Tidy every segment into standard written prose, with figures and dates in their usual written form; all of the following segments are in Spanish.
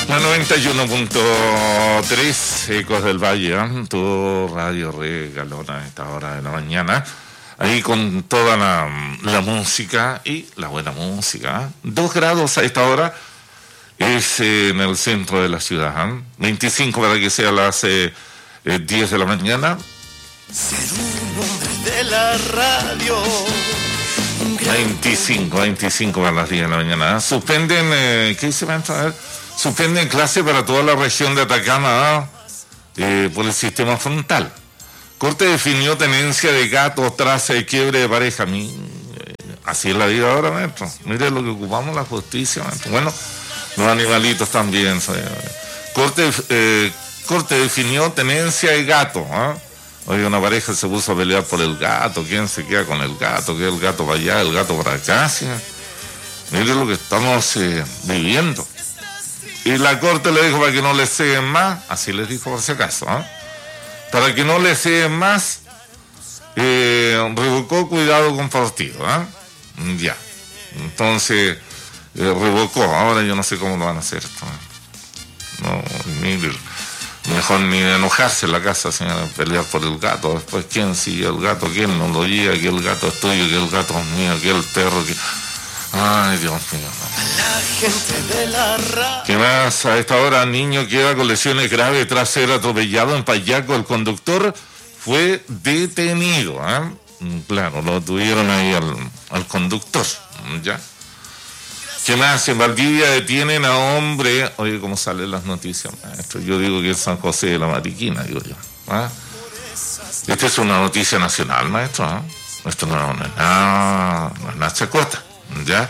La 91.3 Ecos del Valle, tu radio regalona a esta hora de la mañana, ahí con toda la música y la buena música. 2 grados a esta hora, es en el centro de la ciudad, 25 para que sea las 10 de la mañana. Ser un hombre de la radio. 25 para las 10 de la mañana. Suspenden, ¿qué dice maestro? A ver. Suspenden clase para toda la región de Atacama por el sistema frontal. Corte definió tenencia de gatos tras el quiebre de pareja. Así es la vida ahora, maestro. Mire lo que ocupamos la justicia, maestro. Bueno, los animalitos también. Corte definió tenencia de gato. Oye, una pareja se puso a pelear por el gato. ¿Quién se queda con el gato? ¿Qué el gato para allá, el gato para acá? ¿Sí? Mire lo que estamos viviendo. Y la corte le dijo para que no le ceden más, así les dijo por si acaso, para que no le ceden más, revocó cuidado compartido, ya. Entonces, revocó, ahora yo no sé cómo lo van a hacer esto. No, mejor ni enojarse en la casa, señora, pelear por el gato. Después, ¿quién sigue el gato? ¿Quién no lo guía? Que el gato es tuyo, que el gato es mío, que el perro, que... Ay, Dios mío. La gente de la radio. ¿Qué más? A esta hora, niño queda con lesiones graves tras ser atropellado en Payaco. El conductor fue detenido. Claro, lo tuvieron ahí al conductor. ¿Ya? ¿Qué más? En Valdivia detienen a hombre. Oye, ¿cómo salen las noticias, maestro? Yo digo que es San José de la Mariquina, digo yo. Esta es una noticia nacional, maestro. Esto no es nada chacota. ¿Ya?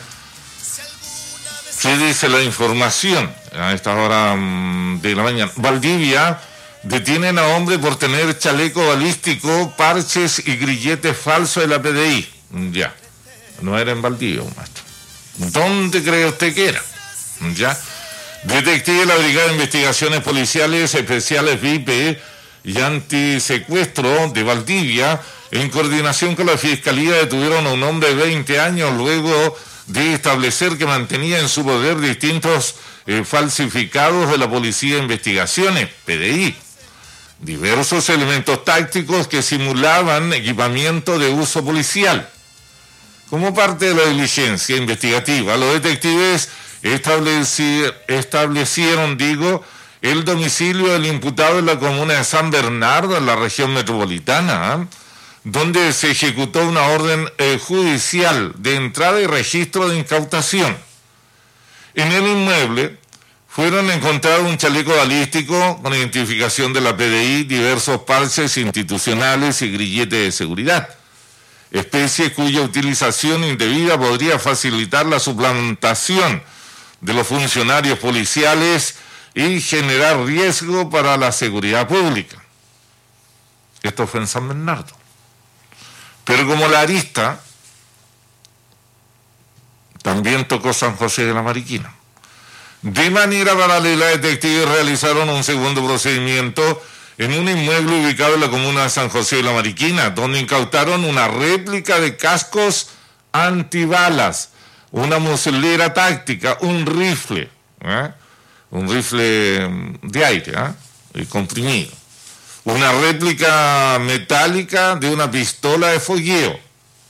¿Qué dice la información a esta hora de la mañana? Valdivia detienen a hombre por tener chaleco balístico, parches y grilletes falsos de la PDI. Ya. No era en Valdivia, maestro. ¿Dónde cree usted que era? Ya. Detective de la Brigada de Investigaciones Policiales Especiales VIP y Antisecuestro de Valdivia, en coordinación con la Fiscalía, detuvieron a un hombre de 20 años luego de establecer que mantenía en su poder distintos falsificados de la Policía de Investigaciones, PDI, diversos elementos tácticos que simulaban equipamiento de uso policial. Como parte de la diligencia investigativa, los detectives establecieron, el domicilio del imputado en la comuna de San Bernardo, en la región metropolitana, donde se ejecutó una orden judicial de entrada y registro de incautación. En el inmueble fueron encontrados un chaleco balístico con identificación de la PDI, diversos parches institucionales y grilletes de seguridad, especie cuya utilización indebida podría facilitar la suplantación de los funcionarios policiales y generar riesgo para la seguridad pública. Esto fue en San Bernardo. Pero como la arista, también tocó San José de la Mariquina. De manera paralela, detectives realizaron un segundo procedimiento en un inmueble ubicado en la comuna de San José de la Mariquina, donde incautaron una réplica de cascos antibalas, una muselera táctica, un rifle de aire, comprimido, una réplica metálica de una pistola de fogueo.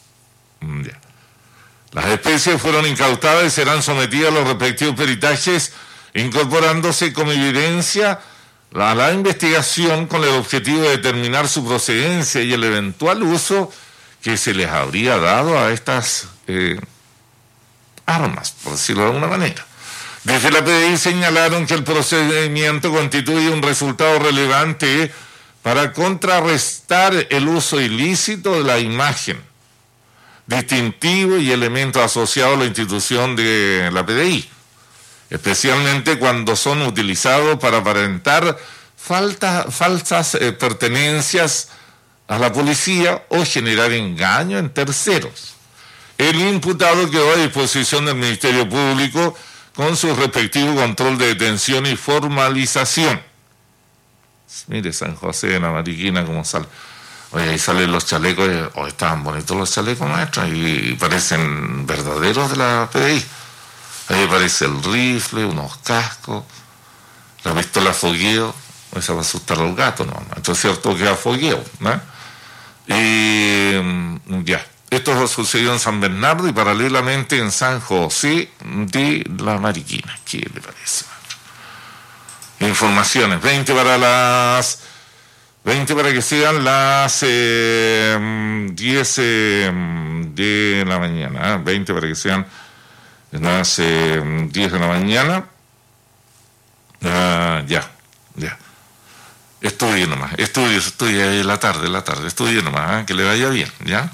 Las especies fueron incautadas y serán sometidas a los respectivos peritajes, incorporándose como evidencia a la investigación con el objetivo de determinar su procedencia y el eventual uso que se les habría dado a estas armas, por decirlo de alguna manera. Desde la PDI señalaron que el procedimiento constituye un resultado relevante para contrarrestar el uso ilícito de la imagen, distintivo y elementos asociados a la institución de la PDI, especialmente cuando son utilizados para aparentar falsas pertenencias a la policía o generar engaño en terceros. El imputado quedó a disposición del Ministerio Público con su respectivo control de detención y formalización. Mire, San José de la Mariquina, cómo sale. Oye, ahí salen los chalecos, estaban bonitos los chalecos, maestros, y parecen verdaderos de la PDI. Ahí aparece el rifle, unos cascos, La pistola fogueo, esa va a asustar a los gatos, ¿no? Esto es cierto que es fogueo, ¿no? Ya. Esto sucedió en San Bernardo y paralelamente en San José de la Mariquina. ¿Qué le parece? Informaciones. 20 para que sean las 10 de la mañana. 20 para que sean las 10 de la mañana. Ya. Estudie nomás. Estudie la tarde. Estudie nomás, que le vaya bien, ¿ya?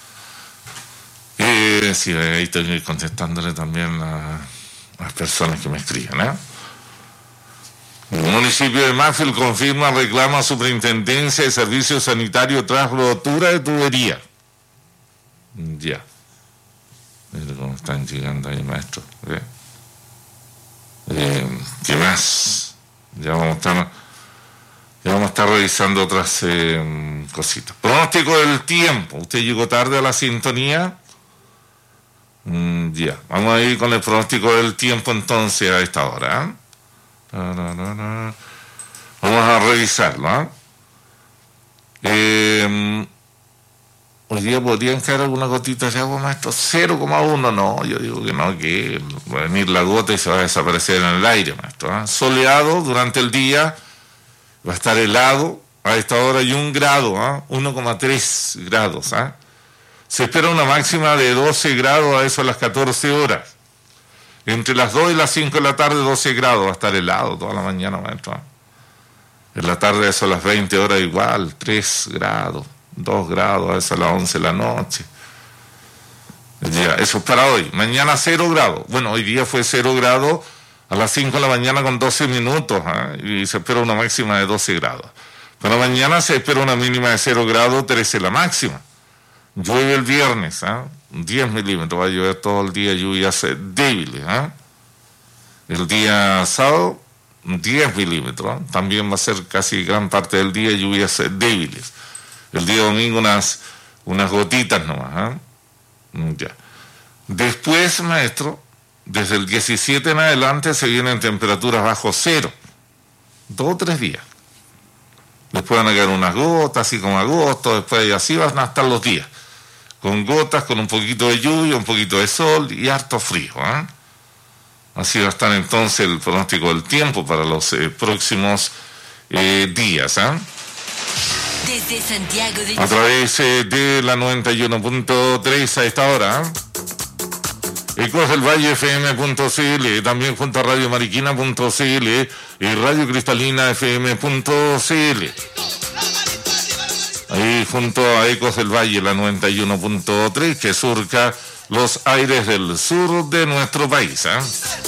Sí, ahí estoy contestándole también a las personas que me escriben, ¿eh? El municipio de Macul confirma reclama a Superintendencia de Servicios Sanitarios tras rotura de tubería. Ya. Mira cómo están llegando ahí, maestro. ¿Qué más? Ya vamos a estar revisando otras cositas. Pronóstico del tiempo. Usted llegó tarde a la sintonía. Ya. Vamos a ir con el pronóstico del tiempo entonces a esta hora, ¿eh? Vamos a revisarlo, hoy día podrían caer algunas gotitas de agua, maestro. 0,1, no, yo digo que no, que va a venir la gota y se va a desaparecer en el aire, maestro. Soleado durante el día, va a estar helado a esta hora y 1 grado, 1,3 grados. Se espera una máxima de 12 grados a eso a las 14 horas. Entre las 2 y las 5 de la tarde, 12 grados. Va a estar helado toda la mañana, maestro. En la tarde, eso a las 20 horas igual, 3 grados, 2 grados, eso a las 11 de la noche. Ya, eso es para hoy. Mañana 0 grados. Bueno, hoy día fue 0 grados a las 5 de la mañana con 12 minutos, y se espera una máxima de 12 grados. Para mañana se espera una mínima de 0 grados, 13 la máxima. Llueve el viernes, 10 milímetros, va a llover todo el día, lluvias débiles. El día sábado, 10 milímetros, también va a ser casi gran parte del día lluvias débiles. El día domingo unas gotitas nomás. Ya. Después, maestro, desde el 17 en adelante se vienen temperaturas bajo cero, 2 o 3 días. Después van a caer unas gotas, así como agosto, después así van a estar los días. Con gotas, con un poquito de lluvia, un poquito de sol y harto frío. Así va a estar entonces el pronóstico del tiempo para los próximos días. Desde Santiago de a través de la 91.3 a esta hora. Ecos del Valle FM.cl, también junto a Radio Mariquina.cl y Radio Cristalina FM.cl. Ahí junto a Ecos del Valle, la 91.3, que surca los aires del sur de nuestro país.